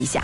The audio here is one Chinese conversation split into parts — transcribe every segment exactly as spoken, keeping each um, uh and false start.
一下。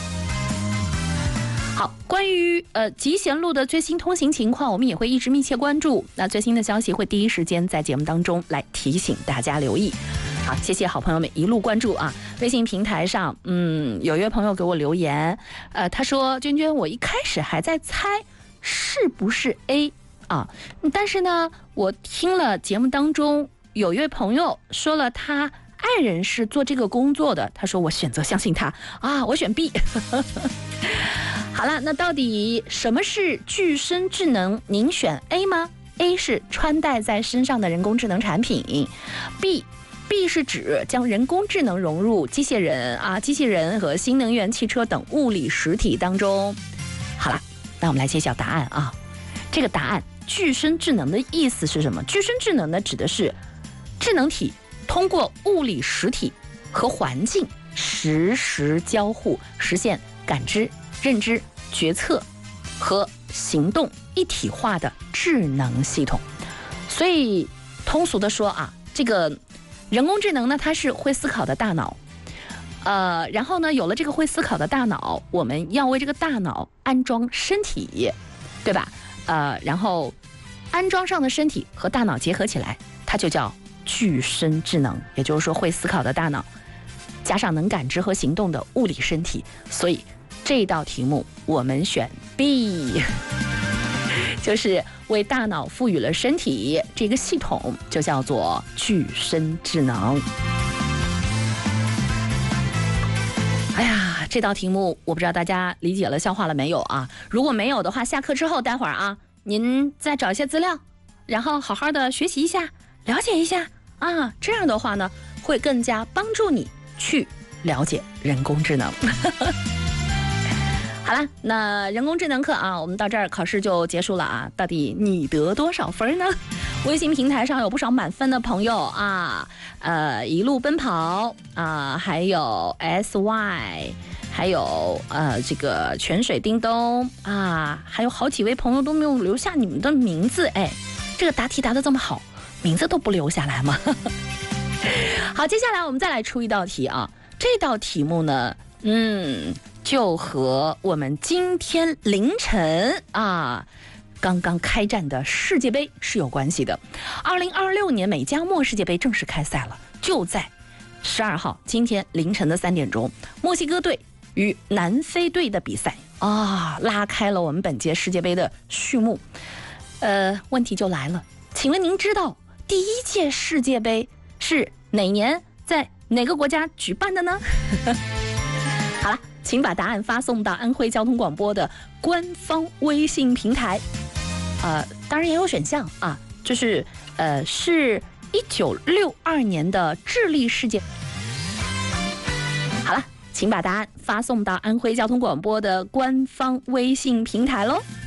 好，关于呃集贤路的最新通行情况，我们也会一直密切关注。那最新的消息会第一时间在节目当中来提醒大家留意。好，谢谢好朋友们一路关注啊！微信平台上，嗯，有一位朋友给我留言，呃，他说：“娟娟，我一开始还在猜是不是 A 啊，但是呢，我听了节目当中有一位朋友说了他爱人是做这个工作的，他说我选择相信他啊，我选 B 。好了，那到底什么是具身智能？您选 A 吗 ？A 是穿戴在身上的人工智能产品 ，B。B 是指将人工智能融入机械人啊、机器人和新能源汽车等物理实体当中。好了，那我们来揭晓答案啊。这个答案具身智能的意思是什么？具身智能呢，指的是智能体通过物理实体和环境实时交互，实现感知、认知、决策和行动一体化的智能系统。所以通俗的说啊，这个人工智能呢，它是会思考的大脑，呃，然后呢，有了这个会思考的大脑，我们要为这个大脑安装身体，对吧？呃，然后安装上的身体和大脑结合起来，它就叫具身智能，也就是说会思考的大脑加上能感知和行动的物理身体。所以这道题目我们选 B。就是为大脑赋予了身体，这个系统就叫做具身智能。哎呀，这道题目我不知道大家理解了、消化了没有啊？如果没有的话，下课之后待会儿啊，您再找一些资料，然后好好的学习一下、了解一下啊，这样的话呢，会更加帮助你去了解人工智能。好了，那人工智能课啊，我们到这儿考试就结束了啊。到底你得多少分呢？微信平台上有不少满分的朋友啊，呃，一路奔跑啊，还有 S Y， 还有呃这个泉水叮咚啊，还有好几位朋友都没有留下你们的名字，哎，这个答题答得这么好，名字都不留下来吗？好，接下来我们再来出一道题啊。这道题目呢，嗯。就和我们今天凌晨啊刚刚开战的世界杯是有关系的。二零二六年美加墨世界杯正式开赛了，就在十二号今天凌晨的三点钟，墨西哥队与南非队的比赛啊，拉开了我们本届世界杯的序幕。呃，问题就来了，请问您知道第一届世界杯是哪年在哪个国家举办的呢？好了，请把答案发送到安徽交通广播的官方微信平台。呃，当然也有选项啊，就是呃，是一九六二年的智利世界。好了，请把答案发送到安徽交通广播的官方微信平台喽。